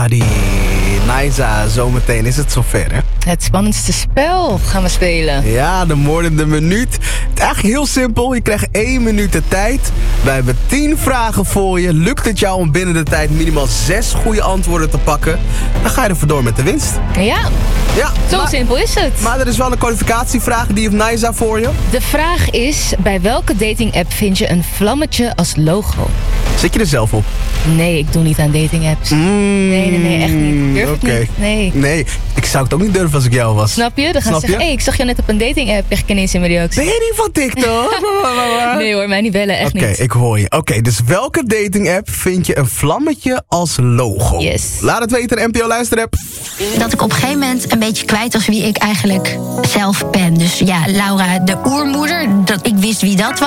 Everybody. Naisa, zometeen is het zover, hè? Het spannendste spel gaan we spelen. Ja, de moordende minuut. Het is eigenlijk heel simpel. Je krijgt 1 minuut de tijd. Wij hebben 10 vragen voor je. Lukt het jou om binnen de tijd minimaal 6 goede antwoorden te pakken? Dan ga je er vandoor met de winst. Ja, zo simpel is het. Maar er is wel een kwalificatievraag. Die heeft Naisa voor je. De vraag is, bij welke dating-app vind je een vlammetje als logo? Zit je er zelf op? Nee, ik doe niet aan dating-apps. Nee, echt niet. Durf het niet. Nee, ik zou het ook niet durven als ik jou was. Snap je? Dan gaan ze zeggen, hey, ik zag jou net op een dating-app. Krijg ik ineens in mijn reactie. Ben jij niet van TikTok? Nee hoor, mij niet bellen, echt niet. Oké, ik hoor je. Oké, dus welke dating-app vind je een vlammetje als logo? Yes. Laat het weten, NPO Luisterapp. Dat ik op een gegeven moment een beetje kwijt was wie ik eigenlijk zelf ben. Dus ja, Laura, de oermoeder, dat ik wist wie dat was.